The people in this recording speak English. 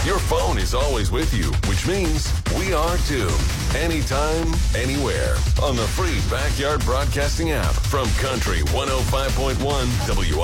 Your phone is always with you, which means we are too. Anytime, anywhere. On the free Backyard Broadcasting app from Country 105.1 WI.